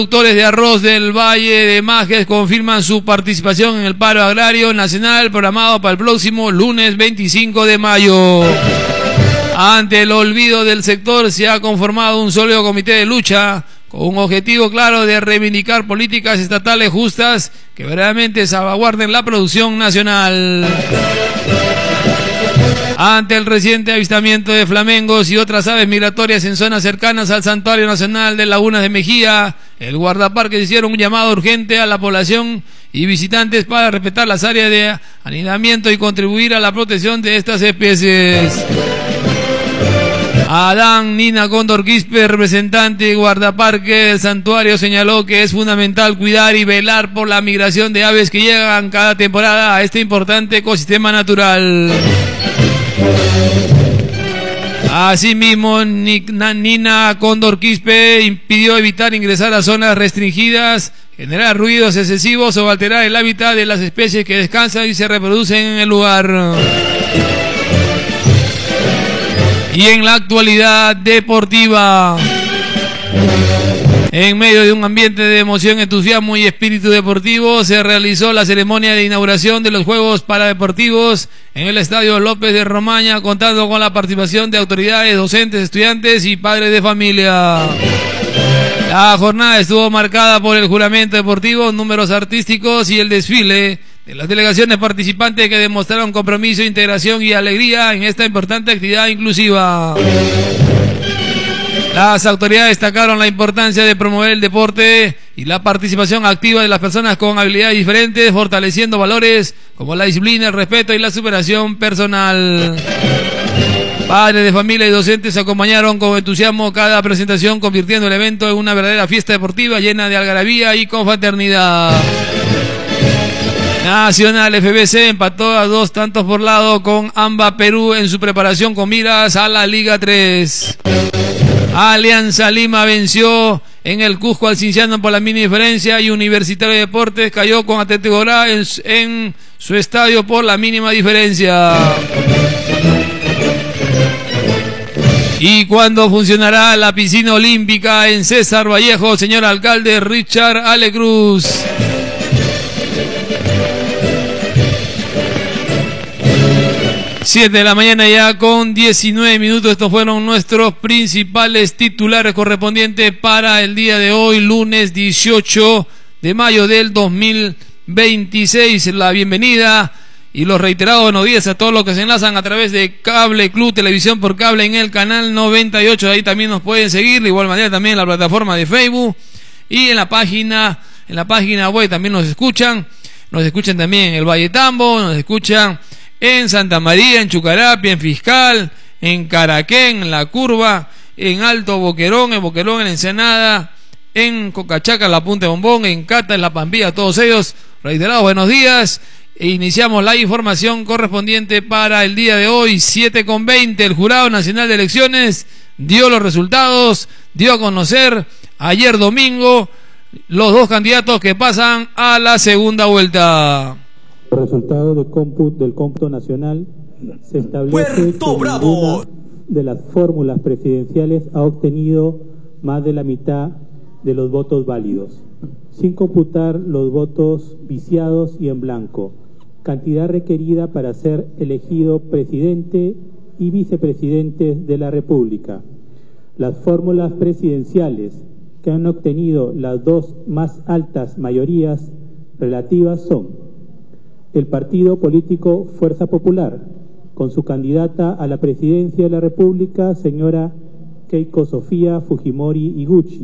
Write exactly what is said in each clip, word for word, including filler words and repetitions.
Productores de arroz del Valle de Majes confirman su participación en el paro agrario nacional programado para el próximo lunes veinticinco de mayo. Ante el olvido del sector se ha conformado un sólido comité de lucha con un objetivo claro de reivindicar políticas estatales justas que verdaderamente salvaguarden la producción nacional. Ante el reciente avistamiento de flamengos y otras aves migratorias en zonas cercanas al Santuario Nacional de Lagunas de Mejía, el guardaparques hicieron un llamado urgente a la población y visitantes para respetar las áreas de anidamiento y contribuir a la protección de estas especies. Adán Nina Cóndor Quispe, representante y guardaparque del santuario, señaló que es fundamental cuidar y velar por la migración de aves que llegan cada temporada a este importante ecosistema natural. Asimismo, Nina Cóndor Quispe impidió evitar ingresar a zonas restringidas, generar ruidos excesivos o alterar el hábitat de las especies que descansan y se reproducen en el lugar. Y en la actualidad deportiva, en medio de un ambiente de emoción, entusiasmo y espíritu deportivo, se realizó la ceremonia de inauguración de los Juegos Paradeportivos en el Estadio López de Romaña, contando con la participación de autoridades, docentes, estudiantes y padres de familia. La jornada estuvo marcada por el juramento deportivo, números artísticos y el desfile de las delegaciones participantes que demostraron compromiso, integración y alegría en esta importante actividad inclusiva. Las autoridades destacaron la importancia de promover el deporte y la participación activa de las personas con habilidades diferentes, fortaleciendo valores como la disciplina, el respeto y la superación personal. Padres de familia y docentes acompañaron con entusiasmo cada presentación, convirtiendo el evento en una verdadera fiesta deportiva llena de algarabía y confraternidad. Nacional F B C empató a dos tantos por lado con AMBA Perú en su preparación con miras a la Liga tres. Alianza Lima venció en el Cusco al Cinciano por la mini diferencia y Universitario de Deportes cayó con Atlético Grau en, en su estadio por la mínima diferencia. ¿Y cuándo funcionará la piscina olímpica en César Vallejo, señor alcalde Richard Alecruz? siete de la mañana ya con diecinueve minutos. Estos fueron nuestros principales titulares correspondientes para el día de hoy, lunes dieciocho de mayo del dos mil veintiséis. La bienvenida y los reiterados buenos días a todos los que se enlazan a través de Cable Club Televisión por Cable en el canal noventa y ocho. Ahí también nos pueden seguir, de igual manera también en la plataforma de Facebook y en la página, en la página web también nos escuchan. Nos escuchan también en el Valle Tambo, nos escuchan en Santa María, en Chucarapia, en Fiscal, en Caraquén, en La Curva, en Alto Boquerón, en Boquerón, en Ensenada, en Cocachaca, La Punta de Bombón, en Cata, en La Pampilla, todos ellos reiterados buenos días. E iniciamos la información correspondiente para el día de hoy, siete con veinte. El Jurado Nacional de Elecciones dio los resultados, dio a conocer ayer domingo los dos candidatos que pasan a la segunda vuelta. El resultado del cómputo, del cómputo nacional se establece Puerto que Bravo. ninguna de las fórmulas presidenciales ha obtenido más de la mitad de los votos válidos, sin computar los votos viciados y en blanco, cantidad requerida para ser elegido presidente y vicepresidente de la República. Las fórmulas presidenciales que han obtenido las dos más altas mayorías relativas son: el partido político Fuerza Popular, con su candidata a la presidencia de la República, señora Keiko Sofía Fujimori Iguchi,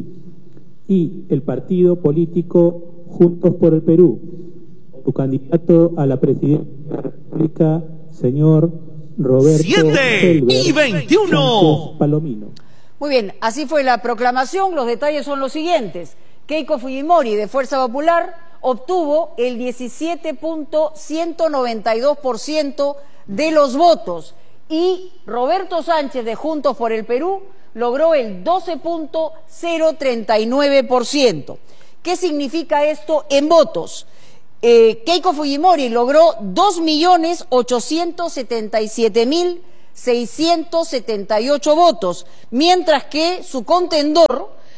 y el partido político Juntos por el Perú, su candidato a la presidencia de la República, señor Roberto siete y veintiuno. Palomino. Muy bien, así fue la proclamación. Los detalles son los siguientes. Keiko Fujimori, de Fuerza Popular, obtuvo el diecisiete punto ciento noventa y dos por ciento de los votos y Roberto Sánchez, de Juntos por el Perú, logró el doce punto cero treinta y nueve por ciento. ¿Qué significa esto en votos? Eh, Keiko Fujimori logró dos millones ochocientos setenta y siete mil seiscientos setenta y ocho votos, mientras que su contendor,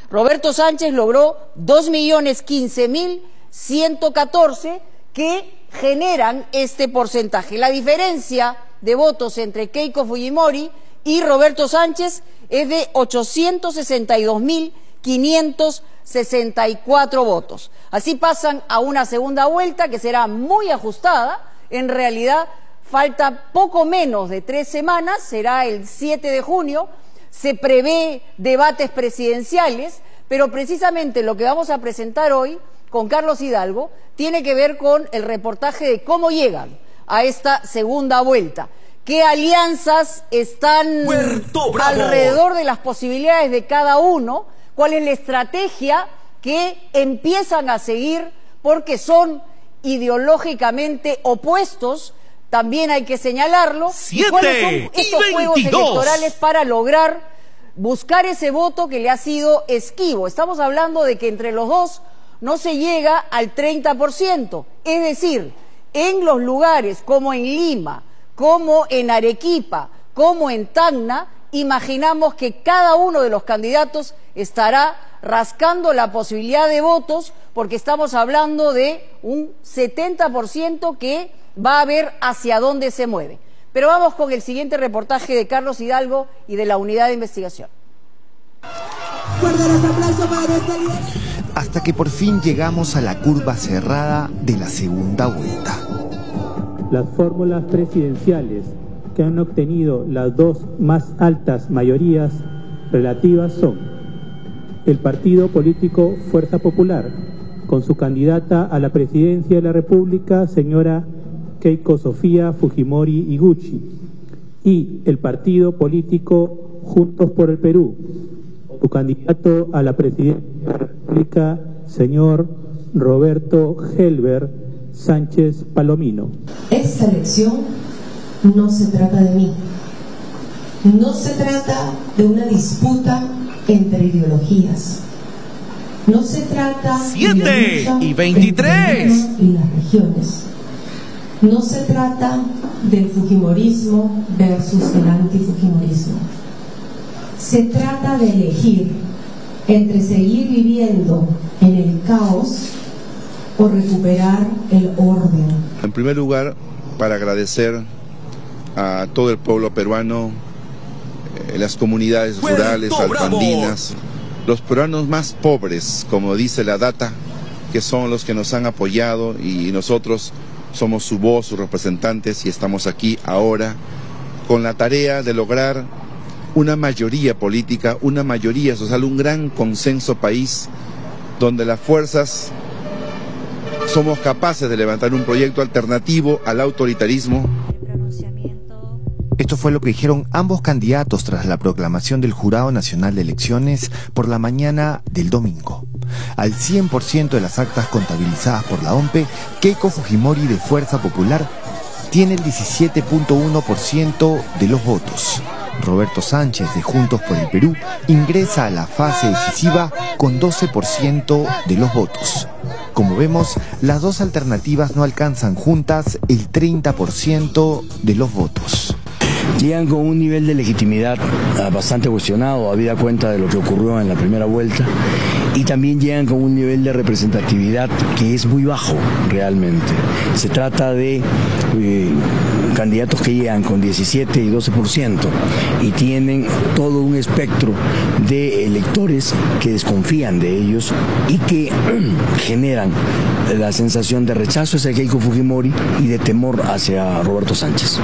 Roberto Sánchez logró dos millones quince mil ciento catorce que generan este porcentaje. La diferencia de votos entre Keiko Fujimori y Roberto Sánchez es de ochocientos sesenta y dos mil quinientos sesenta y cuatro votos. Así pasan a una segunda vuelta que será muy ajustada. En realidad falta poco menos de tres semanas, será el siete de junio, se prevé debates presidenciales, pero precisamente lo que vamos a presentar hoy con Carlos Hidalgo tiene que ver con el reportaje de cómo llegan a esta segunda vuelta. ¿Qué alianzas están alrededor de las posibilidades de cada uno? ¿Cuál es la estrategia que empiezan a seguir? Porque son ideológicamente opuestos, también hay que señalarlo. ¿Y cuáles son estos juegos electorales para lograr buscar ese voto que le ha sido esquivo? Estamos hablando de que entre los dos no se llega al treinta por ciento. Es decir, en los lugares como en Lima, como en Arequipa, como en Tacna, imaginamos que cada uno de los candidatos estará rascando la posibilidad de votos, porque estamos hablando de un setenta por ciento que va a ver hacia dónde se mueve. Pero vamos con el siguiente reportaje de Carlos Hidalgo y de la Unidad de Investigación. Hasta que por fin llegamos a la curva cerrada de la segunda vuelta. Las fórmulas presidenciales que han obtenido las dos más altas mayorías relativas son el partido político Fuerza Popular, con su candidata a la presidencia de la República, señora Keiko Sofía Fujimori Iguchi, y el partido político Juntos por el Perú, su candidato a la presidencia de la República, señor Roberto Helber Sánchez Palomino. Esta elección no se trata de mí, no se trata de una disputa entre ideologías, no se trata siete y veintitrés y las regiones, no se trata del fujimorismo versus el antifujimorismo, se trata de elegir entre seguir viviendo en el caos o recuperar el orden. En primer lugar, para agradecer a todo el pueblo peruano, eh, las comunidades rurales, alfandinas, los peruanos más pobres, como dice la data, que son los que nos han apoyado, y nosotros somos su voz, sus representantes, y estamos aquí ahora con la tarea de lograr una mayoría política, una mayoría social, un gran consenso país, donde las fuerzas somos capaces de levantar un proyecto alternativo al autoritarismo. Esto fue lo que dijeron ambos candidatos tras la proclamación del Jurado Nacional de Elecciones por la mañana del domingo. Al cien por ciento de las actas contabilizadas por la O M P E, Keiko Fujimori de Fuerza Popular tiene el diecisiete punto uno por ciento de los votos. Roberto Sánchez de Juntos por el Perú ingresa a la fase decisiva con doce por ciento de los votos. Como vemos, las dos alternativas no alcanzan juntas el treinta por ciento de los votos. Llegan con un nivel de legitimidad bastante cuestionado, habida cuenta de lo que ocurrió en la primera vuelta, y también llegan con un nivel de representatividad que es muy bajo realmente. Se trata de eh, candidatos que llegan con diecisiete y doce por ciento y tienen todo un espectro de electores que desconfían de ellos y que generan la sensación de rechazo hacia Keiko Fujimori y de temor hacia Roberto Sánchez.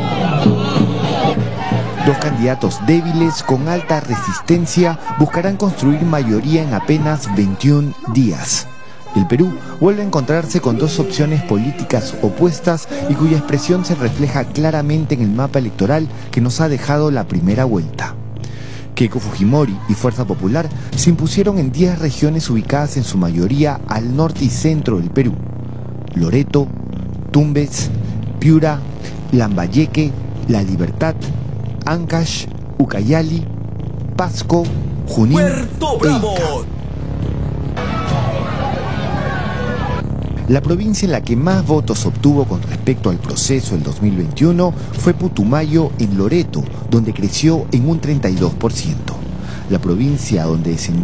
Dos candidatos débiles con alta resistencia buscarán construir mayoría en apenas veintiún días. El Perú vuelve a encontrarse con dos opciones políticas opuestas y cuya expresión se refleja claramente en el mapa electoral que nos ha dejado la primera vuelta. Keiko Fujimori y Fuerza Popular se impusieron en diez regiones ubicadas en su mayoría al norte y centro del Perú: Loreto, Tumbes, Piura, Lambayeque, La Libertad, Ancash, Ucayali, Pasco, Junín Puerto Bravo. e Ica. La provincia en la que más votos obtuvo con respecto al proceso del dos mil veintiuno fue Putumayo, en Loreto, donde creció en un treinta y dos por ciento. La provincia donde descendió